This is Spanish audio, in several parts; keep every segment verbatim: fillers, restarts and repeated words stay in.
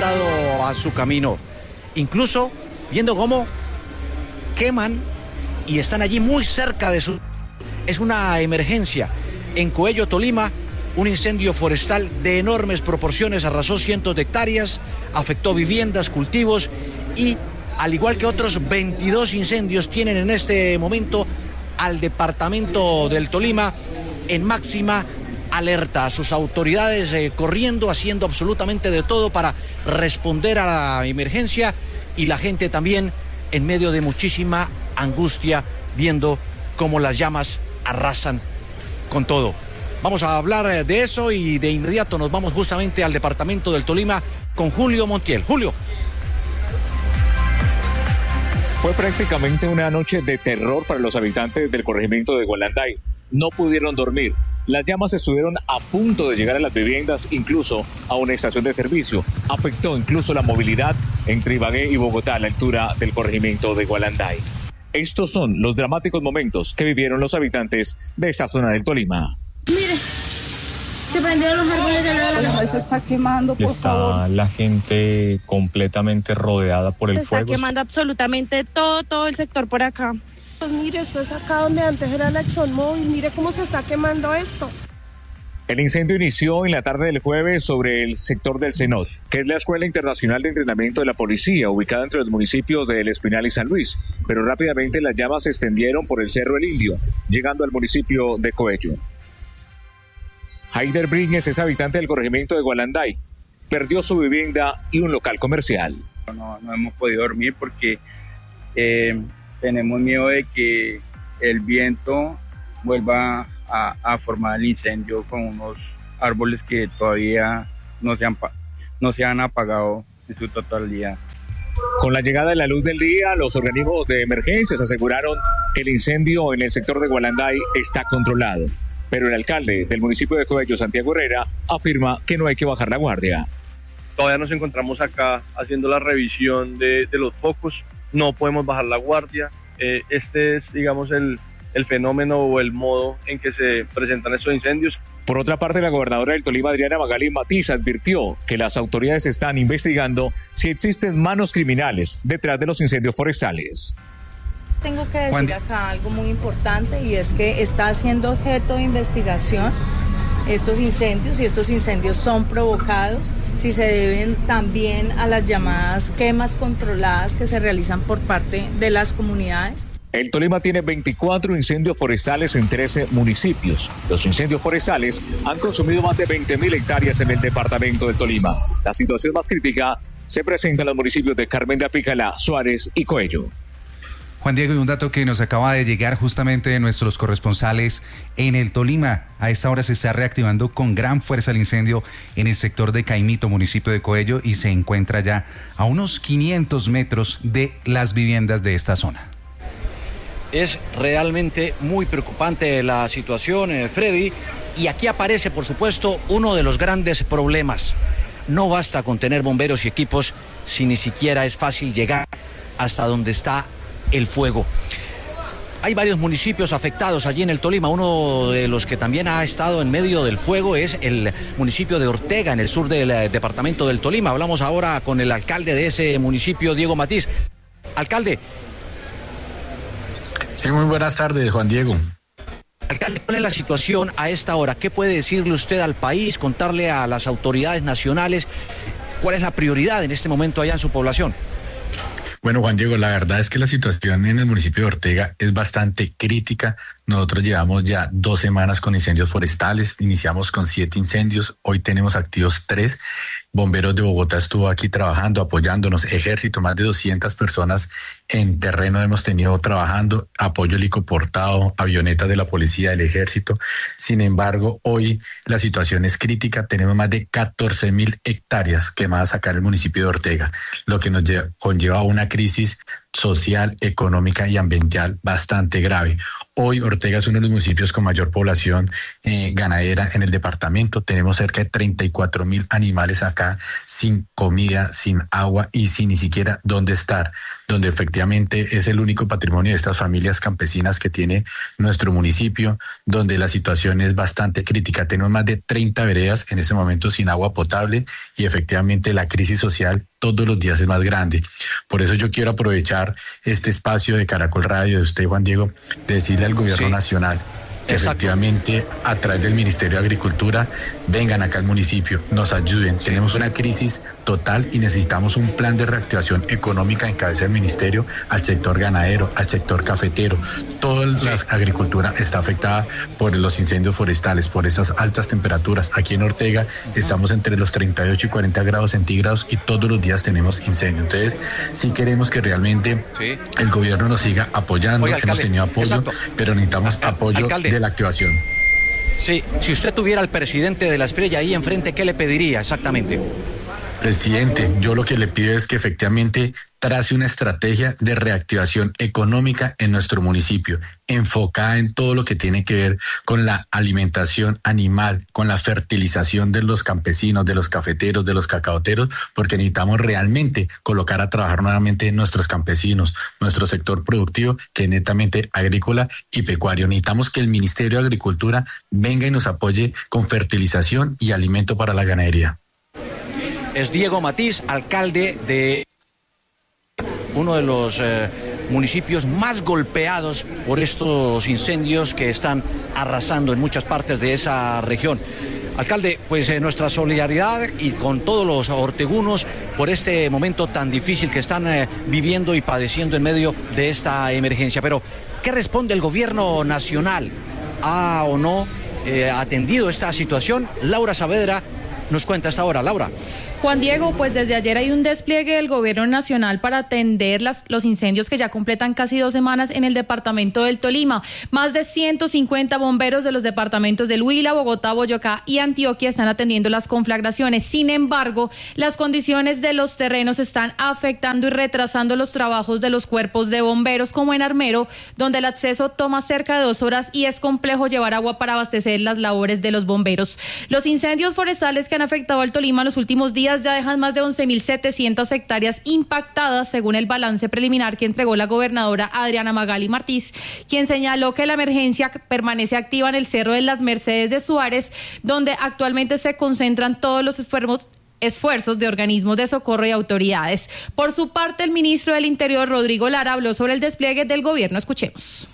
encontrado a su camino. Incluso viendo cómo queman y están allí muy cerca de su... Es una emergencia. En Coello, Tolima, un incendio forestal de enormes proporciones arrasó cientos de hectáreas, afectó viviendas, cultivos y, al igual que otros veintidós incendios, tienen en este momento al departamento del Tolima en máxima alerta. Sus autoridades eh, corriendo, haciendo absolutamente de todo para responder a la emergencia, y la gente también en medio de muchísima angustia, viendo cómo las llamas arrasan con todo. Vamos a hablar de eso y de inmediato nos vamos justamente al departamento del Tolima con Julio Montiel. Julio. Fue prácticamente una noche de terror para los habitantes del corregimiento de Gualanday. No pudieron dormir. Las llamas estuvieron a punto de llegar a las viviendas, incluso a una estación de servicio. Afectó incluso la movilidad entre Ibagué y Bogotá a la altura del corregimiento de Gualanday. Estos son los dramáticos momentos que vivieron los habitantes de esta zona del Tolima. Mire, se prendieron los árboles de la... Se está quemando, por está favor. Está la gente completamente rodeada por el se fuego. Se está quemando absolutamente todo, todo el sector por acá. Pues mire, esto es acá donde antes era la ExxonMobil, mire cómo se está quemando esto. El incendio inició en la tarde del jueves sobre el sector del CENOT, que es la Escuela Internacional de Entrenamiento de la Policía, ubicada entre los municipios de El Espinal y San Luis, pero rápidamente las llamas se extendieron por el Cerro El Indio, llegando al municipio de Coello. Haider Bríñez es habitante del corregimiento de Gualanday. Perdió su vivienda y un local comercial. No, no hemos podido dormir porque eh, tenemos miedo de que el viento vuelva a, a formar el incendio con unos árboles que todavía no se han, no se han apagado en su totalidad. Con la llegada de la luz del día, los organismos de emergencias aseguraron que el incendio en el sector de Gualanday está controlado. Pero el alcalde del municipio de Coello, Santiago Herrera, afirma que no hay que bajar la guardia. Todavía nos encontramos acá haciendo la revisión de, de los focos, no podemos bajar la guardia. Eh, este es, digamos, el, el fenómeno o el modo en que se presentan estos incendios. Por otra parte, la gobernadora del Tolima, Adriana Magalí Matiz, advirtió que las autoridades están investigando si existen manos criminales detrás de los incendios forestales. Tengo que decir acá algo muy importante, y es que está siendo objeto de investigación estos incendios, y estos incendios son provocados, si se deben también a las llamadas quemas controladas que se realizan por parte de las comunidades. El Tolima tiene veinticuatro incendios forestales en trece municipios. Los incendios forestales han consumido más de veinte mil hectáreas en el departamento del Tolima. La situación más crítica se presenta en los municipios de Carmen de Apicalá, Suárez y Coello. Juan Diego, y un dato que nos acaba de llegar justamente de nuestros corresponsales en el Tolima. A esta hora se está reactivando con gran fuerza el incendio en el sector de Caimito, municipio de Coello, y se encuentra ya a unos quinientos metros de las viviendas de esta zona. Es realmente muy preocupante la situación, eh, Freddy, y aquí aparece, por supuesto, uno de los grandes problemas. No basta con tener bomberos y equipos si ni siquiera es fácil llegar hasta donde está el fuego. Hay varios municipios afectados allí en el Tolima. Uno de los que también ha estado en medio del fuego es el municipio de Ortega, en el sur del eh, departamento del Tolima. Hablamos ahora con el alcalde de ese municipio, Diego Matiz. Alcalde. Sí, muy buenas tardes, Juan Diego. Alcalde, ¿cuál es la situación a esta hora? ¿Qué puede decirle usted al país, contarle a las autoridades nacionales? ¿Cuál es la prioridad en este momento allá en su población? Bueno, Juan Diego, la verdad es que la situación en el municipio de Ortega es bastante crítica. Nosotros llevamos ya dos semanas con incendios forestales, iniciamos con siete incendios, hoy tenemos activos tres. Bomberos de Bogotá estuvo aquí trabajando, apoyándonos, ejército, más de doscientas personas en terreno hemos tenido trabajando, apoyo helicoportado, avionetas de la policía, del ejército. Sin embargo, hoy la situación es crítica, tenemos más de catorce mil hectáreas quemadas acá en el municipio de Ortega, lo que nos lleva, conlleva a una crisis social, económica y ambiental bastante grave. Hoy Ortega es uno de los municipios con mayor población eh, ganadera en el departamento. Tenemos cerca de treinta y cuatro mil animales acá sin comida, sin agua y sin ni siquiera dónde estar. donde efectivamente es el único patrimonio de estas familias campesinas que tiene nuestro municipio, donde la situación es bastante crítica. Tenemos más de treinta veredas en este momento sin agua potable y efectivamente la crisis social todos los días es más grande. Por eso yo quiero aprovechar este espacio de Caracol Radio de usted, Juan Diego, de decirle al gobierno sí. nacional que Exacto. efectivamente a través del Ministerio de Agricultura vengan acá al municipio, nos ayuden. Sí. Tenemos una crisis total y necesitamos un plan de reactivación económica en cabeza del ministerio al sector ganadero, al sector cafetero. Toda sí. la agricultura está afectada por los incendios forestales, por estas altas temperaturas. Aquí en Ortega uh-huh. estamos entre los treinta y ocho y cuarenta grados centígrados y todos los días tenemos incendios. Entonces, sí queremos que realmente sí. el gobierno nos siga apoyando. Oiga, hemos tenido apoyo, Exacto. pero necesitamos Al, apoyo alcalde. de la activación. Sí, si usted tuviera al presidente de la Espriella ahí enfrente, ¿qué le pediría exactamente? Presidente, yo lo que le pido es que efectivamente trace una estrategia de reactivación económica en nuestro municipio, enfocada en todo lo que tiene que ver con la alimentación animal, con la fertilización de los campesinos, de los cafeteros, de los cacaoteros, porque necesitamos realmente colocar a trabajar nuevamente nuestros campesinos, nuestro sector productivo, que es netamente agrícola y pecuario. Necesitamos que el Ministerio de Agricultura venga y nos apoye con fertilización y alimento para la ganadería. Es Diego Matiz, alcalde de uno de los eh, municipios más golpeados por estos incendios que están arrasando en muchas partes de esa región. Alcalde, pues eh, nuestra solidaridad y con todos los ortegunos por este momento tan difícil que están eh, viviendo y padeciendo en medio de esta emergencia. Pero, ¿qué responde el gobierno nacional? ¿Ha o no eh, atendido esta situación? Laura Saavedra nos cuenta hasta ahora. Laura. Juan Diego, pues desde ayer hay un despliegue del gobierno nacional para atender las, los incendios que ya completan casi dos semanas en el departamento del Tolima. Más de ciento cincuenta bomberos de los departamentos del Huila, Bogotá, Boyacá y Antioquia están atendiendo las conflagraciones. Sin embargo, las condiciones de los terrenos están afectando y retrasando los trabajos de los cuerpos de bomberos, como en Armero, donde el acceso toma cerca de dos horas y es complejo llevar agua para abastecer las labores de los bomberos. Los incendios forestales que han afectado al Tolima en los últimos días ya dejan más de once mil setecientas hectáreas impactadas, según el balance preliminar que entregó la gobernadora Adriana Magali Martínez, quien señaló que la emergencia permanece activa en el Cerro de las Mercedes de Suárez, donde actualmente se concentran todos los esfuerzos esfuerzos de organismos de socorro y autoridades. Por su parte, el ministro del Interior, Rodrigo Lara, habló sobre el despliegue del gobierno. Escuchemos.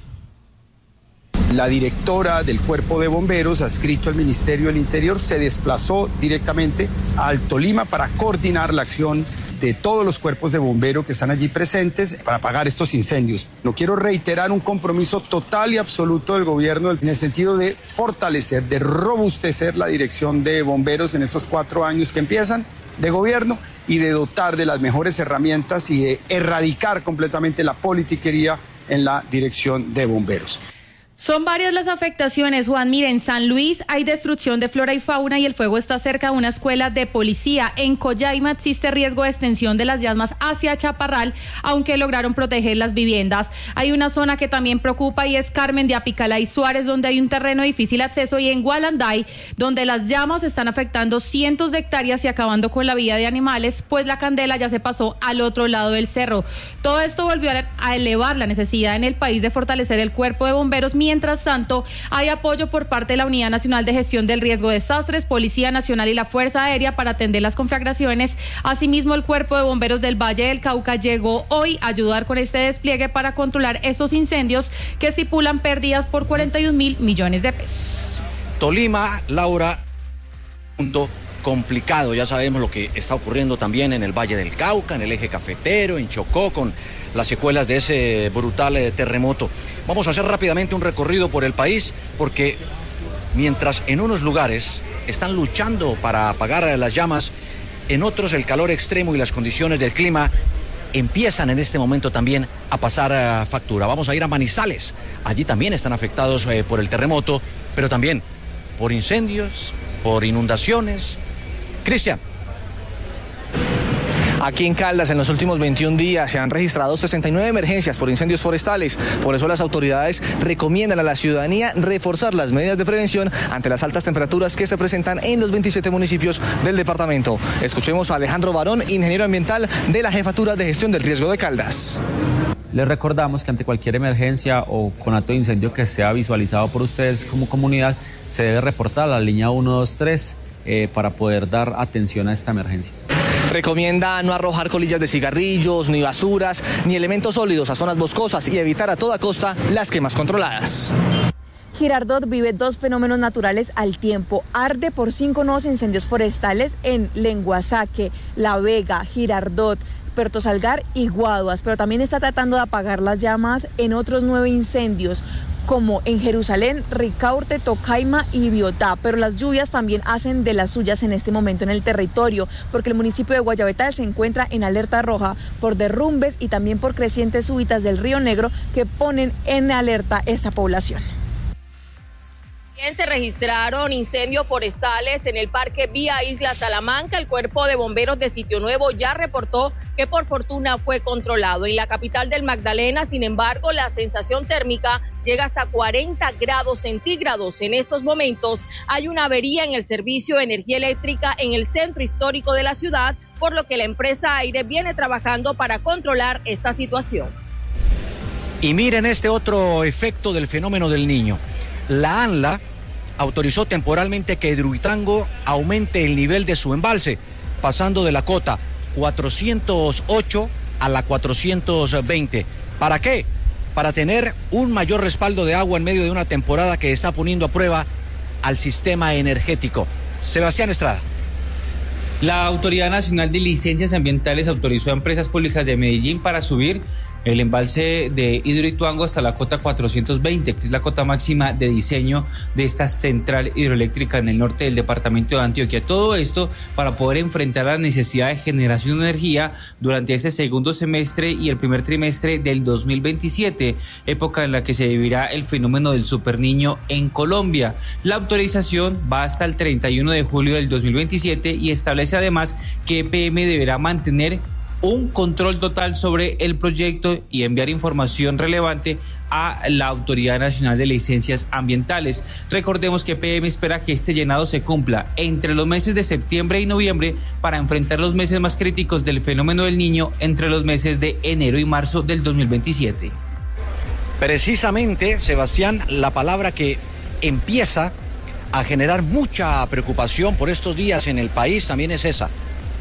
La directora del Cuerpo de Bomberos, adscrito al Ministerio del Interior, se desplazó directamente al Tolima para coordinar la acción de todos los cuerpos de bomberos que están allí presentes para apagar estos incendios. No quiero reiterar un compromiso total y absoluto del gobierno en el sentido de fortalecer, de robustecer la dirección de bomberos en estos cuatro años que empiezan de gobierno y de dotar de las mejores herramientas y de erradicar completamente la politiquería en la dirección de bomberos. Son varias las afectaciones, Juan. Mire, en San Luis hay destrucción de flora y fauna y el fuego está cerca de una escuela de policía. En Coyaima existe riesgo de extensión de las llamas hacia Chaparral, aunque lograron proteger las viviendas. Hay una zona que también preocupa y es Carmen de Apicalá y Suárez, donde hay un terreno de difícil acceso, y en Gualanday, donde las llamas están afectando cientos de hectáreas y acabando con la vida de animales, pues la candela ya se pasó al otro lado del cerro. Todo esto volvió a elevar la necesidad en el país de fortalecer el cuerpo de bomberos. Mientras tanto, hay apoyo por parte de la Unidad Nacional de Gestión del Riesgo de Desastres, Policía Nacional y la Fuerza Aérea para atender las conflagraciones. Asimismo, el Cuerpo de Bomberos del Valle del Cauca llegó hoy a ayudar con este despliegue para controlar estos incendios que estipulan pérdidas por cuarenta y un mil millones de pesos. Tolima, Laura, punto complicado. Ya sabemos lo que está ocurriendo también en el Valle del Cauca, en el eje cafetero, en Chocó, con las secuelas de ese brutal eh, terremoto. Vamos a hacer rápidamente un recorrido por el país, porque mientras en unos lugares están luchando para apagar las llamas, en otros el calor extremo y las condiciones del clima empiezan en este momento también a pasar uh, factura. Vamos a ir a Manizales. Allí también están afectados eh, por el terremoto, pero también por incendios, por inundaciones. Cristian. Aquí en Caldas, en los últimos veintiún días, se han registrado sesenta y nueve emergencias por incendios forestales. Por eso las autoridades recomiendan a la ciudadanía reforzar las medidas de prevención ante las altas temperaturas que se presentan en los veintisiete municipios del departamento. Escuchemos a Alejandro Barón, ingeniero ambiental de la Jefatura de Gestión del Riesgo de Caldas. Les recordamos que ante cualquier emergencia o conato de incendio que sea visualizado por ustedes como comunidad, se debe reportar a la línea uno dos tres eh, para poder dar atención a esta emergencia. Recomienda no arrojar colillas de cigarrillos, ni basuras, ni elementos sólidos a zonas boscosas y evitar a toda costa las quemas controladas. Girardot vive dos fenómenos naturales al tiempo. Arde por cinco nuevos incendios forestales en Lenguasaque, La Vega, Girardot, Puerto Salgar y Guaduas, pero también está tratando de apagar las llamas en otros nueve incendios, como en Jerusalén, Ricaurte, Tocaima y Biotá, pero las lluvias también hacen de las suyas en este momento en el territorio, porque el municipio de Guayabetal se encuentra en alerta roja por derrumbes y también por crecientes súbitas del Río Negro que ponen en alerta esta población. Se registraron incendios forestales en el Parque Vía Isla Salamanca. El Cuerpo de Bomberos de Sitio Nuevo ya reportó que por fortuna fue controlado. En la capital del Magdalena, sin embargo, la sensación térmica llega hasta cuarenta grados centígrados. En estos momentos hay una avería en el servicio de energía eléctrica en el centro histórico de la ciudad, por lo que la empresa Aire viene trabajando para controlar esta situación. Y miren este otro efecto del fenómeno del Niño. La ANLA autorizó temporalmente que Hidroituango aumente el nivel de su embalse, pasando de la cota cuatrocientos ocho a la cuatrocientos veinte. ¿Para qué? Para tener un mayor respaldo de agua en medio de una temporada que está poniendo a prueba al sistema energético. Sebastián Estrada. La Autoridad Nacional de Licencias Ambientales autorizó a empresas públicas de Medellín para subir el embalse de Hidroituango hasta la cota cuatrocientos veinte, que es la cota máxima de diseño de esta central hidroeléctrica en el norte del departamento de Antioquia. Todo esto para poder enfrentar la necesidad de generación de energía durante este segundo semestre y el primer trimestre del dos mil veintisiete, época en la que se vivirá el fenómeno del superniño en Colombia. La autorización va hasta el treinta y uno de julio del dos mil veintisiete y establece además que E P M deberá mantener un control total sobre el proyecto y enviar información relevante a la Autoridad Nacional de Licencias Ambientales. Recordemos que E P M espera que este llenado se cumpla entre los meses de septiembre y noviembre para enfrentar los meses más críticos del fenómeno del Niño entre los meses de enero y marzo del dos mil veintisiete. Precisamente, Sebastián, la palabra que empieza a generar mucha preocupación por estos días en el país también es esa: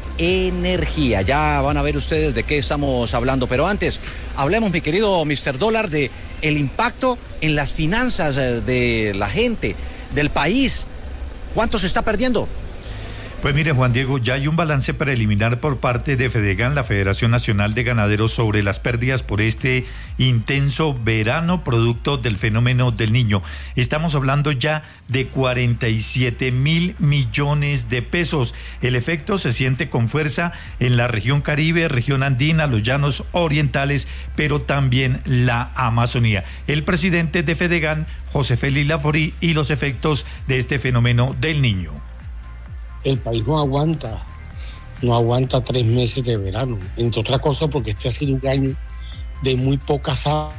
energía. Ya van a ver ustedes de qué estamos hablando, pero antes hablemos, mi querido mister Dólar, de el impacto en las finanzas de la gente, del país. ¿Cuánto se está perdiendo? Pues mire, Juan Diego, ya hay un balance preliminar por parte de Fedegan, la Federación Nacional de Ganaderos, sobre las pérdidas por este intenso verano producto del fenómeno del Niño. Estamos hablando ya de cuarenta y siete mil millones de pesos. El efecto se siente con fuerza en la región Caribe, región andina, los llanos orientales, pero también la Amazonía. El presidente de Fedegan, José Félix Laforí, y los efectos de este fenómeno del Niño. El país no aguanta, no aguanta tres meses de verano, entre otras cosas porque este ha sido un año de muy pocas aguas.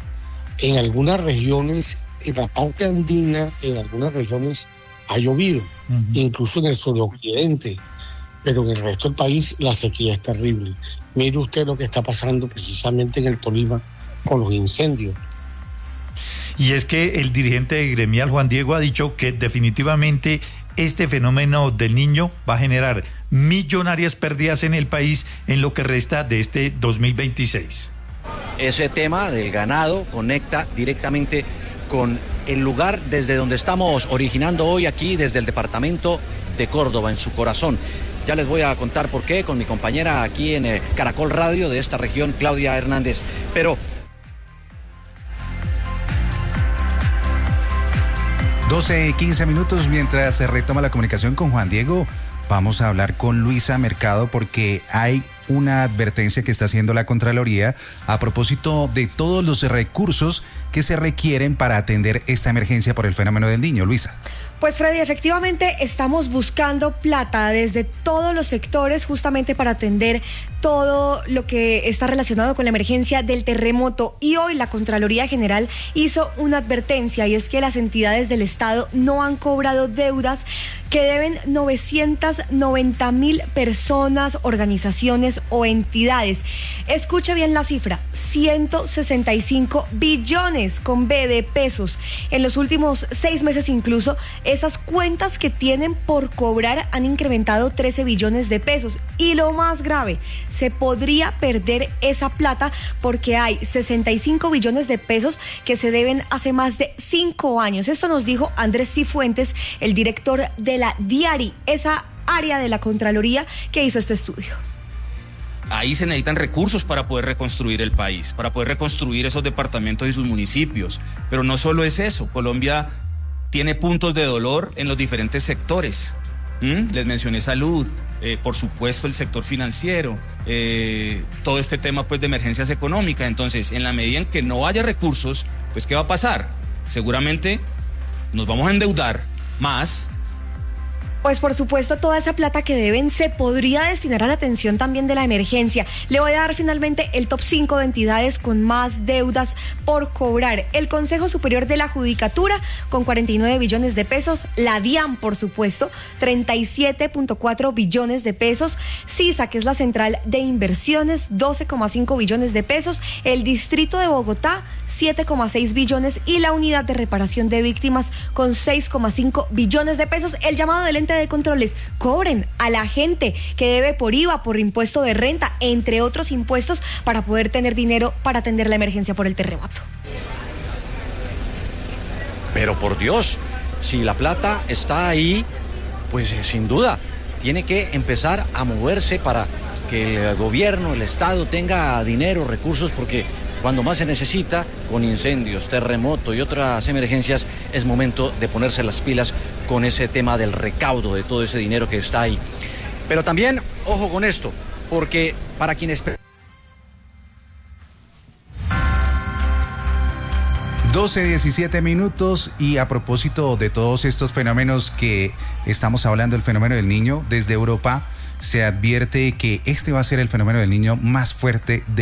En algunas regiones, en la parte andina, en algunas regiones ha llovido, uh-huh. incluso en el suroccidente, pero en el resto del país la sequía es terrible. Mire usted lo que está pasando precisamente en el Tolima con los incendios. Y es que el dirigente gremial, Juan Diego, ha dicho que definitivamente este fenómeno del Niño va a generar millonarias pérdidas en el país en lo que resta de este dos mil veintiséis. Ese tema del ganado conecta directamente con el lugar desde donde estamos originando hoy aquí, desde el departamento de Córdoba, en su corazón. Ya les voy a contar por qué con mi compañera aquí en Caracol Radio de esta región, Claudia Hernández. Pero doce y quince minutos, mientras se retoma la comunicación con Juan Diego, vamos a hablar con Luisa Mercado porque hay una advertencia que está haciendo la Contraloría a propósito de todos los recursos que se requieren para atender esta emergencia por el fenómeno del Niño. Luisa. Pues Freddy, efectivamente estamos buscando plata desde todos los sectores justamente para atender todo lo que está relacionado con la emergencia del terremoto, y hoy la Contraloría General hizo una advertencia, y es que las entidades del Estado no han cobrado deudas que deben novecientas noventa mil personas, organizaciones o entidades. Escuche bien la cifra, ciento sesenta y cinco billones con B de pesos. En los últimos seis meses incluso, esas cuentas que tienen por cobrar han incrementado trece billones de pesos. Y lo más grave, se podría perder esa plata porque hay sesenta y cinco billones de pesos que se deben hace más de cinco años. Esto nos dijo Andrés Cifuentes, el director de la DIARI, esa área de la Contraloría que hizo este estudio. Ahí se necesitan recursos para poder reconstruir el país, para poder reconstruir esos departamentos y sus municipios. Pero no solo es eso, Colombia tiene puntos de dolor en los diferentes sectores. ¿Mm? Les mencioné salud, eh, por supuesto el sector financiero, eh, todo este tema pues de emergencias económicas. Entonces, en la medida en que no haya recursos, pues ¿qué va a pasar? Seguramente nos vamos a endeudar más. Pues por supuesto toda esa plata que deben se podría destinar a la atención también de la emergencia. Le voy a dar finalmente el top cinco de entidades con más deudas por cobrar. El Consejo Superior de la Judicatura con cuarenta y nueve billones de pesos. La DIAN, por supuesto, treinta y siete punto cuatro billones de pesos. CISA, que es la Central de Inversiones, doce coma cinco billones de pesos. El Distrito de Bogotá, siete coma seis billones, y la Unidad de Reparación de Víctimas con seis coma cinco billones de pesos. El llamado del ente de controles: cobren a la gente que debe por I V A, por impuesto de renta, entre otros impuestos, para poder tener dinero para atender la emergencia por el terremoto. Pero por Dios, si la plata está ahí, pues eh, sin duda tiene que empezar a moverse para que el gobierno, el Estado tenga dinero, recursos, porque cuando más se necesita, con incendios, terremoto y otras emergencias, es momento de ponerse las pilas con ese tema del recaudo de todo ese dinero que está ahí. Pero también, ojo con esto, porque para quienes... doce, diecisiete minutos, y a propósito de todos estos fenómenos que estamos hablando, el fenómeno del niño, desde Europa se advierte que este va a ser el fenómeno del niño más fuerte de